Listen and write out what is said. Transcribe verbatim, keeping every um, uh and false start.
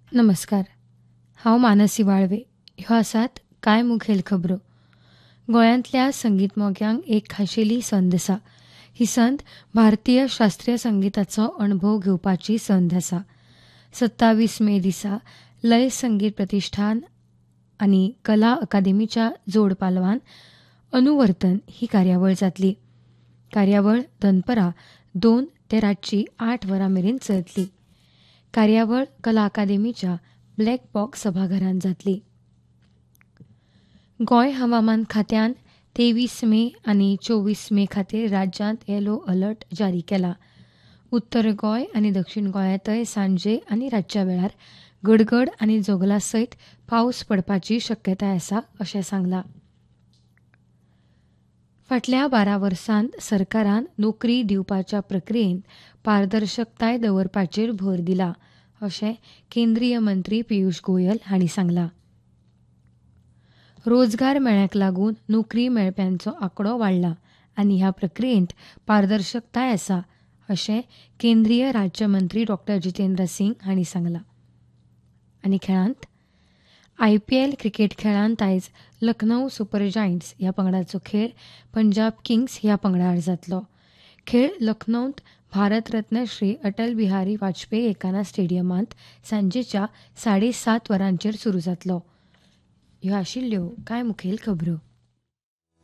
नमस्कार. हांव मानसी वाळवे. ह्यो आसात कांय मुखेल खबरो. गोंयांतल्या संगीत मोग्यांक एक खाशेली संद आसा. ही संद भारतीय शास्त्रीय संगीताचो अणभव घेवपाची संद आसा. सत्तावीस मे दिसा लय संगीत प्रतिश्ठान आनी कला अकादेमीच्या जोड पालवान अनुवर्तन ही कार्यावळ जातली. कार्यावळ दनपरां दोन ते रातची आठ वरां मेरेन चलतली. कार्यावळ कला अकादेमीच्या ब्लॅक बॉक्स सभाघरांत जातली. गोंय हवामान खात्यान तेवीस मे आनी चोवीस मे खातीर राज्यांत येलो अलर्ट जारी केला. उत्तर गोंय आनी दक्षिण गोंयांतय सांजे आनी रातच्या वेळार गडगड आनी जोगला सयत पावस पडपाची शक्यताय आसा अशें सांगलां. फाटल्या बारा वर्सांत सरकारान नोकरी दिवपाच्या प्रक्रियेंत पारदर्शकताय दवरपाचेर भर दिला अशें केंद्रीय मंत्री पियुष गोयल हांणी सांगलां. रोजगार मेळ्याक लागून नोकरी मेळप्यांचो आंकडो वाडला आनी ह्या प्रक्रियेंत पारदर्शकताय आसा अशें केंद्रीय राज्यमंत्री डॉ जितेंद्र सिंग हांणी सांगलां. आनी खेळांत आयपीएल क्रिकेट खेळांत आयज लखनौ सुपर जायंट्स ह्या पंगडाचो खेळ पंजाब किंग्स ह्या पंगडा आड जातलो. खेळ लखनौत भारतरत्न श्री अटल बिहारी वाजपेयी एकाना स्टेडियमांत सांजेच्या साडे सात वरांचेर सुरू जातलो. ह्यो आशिल्ल्यो कांय मुखेल खबरो.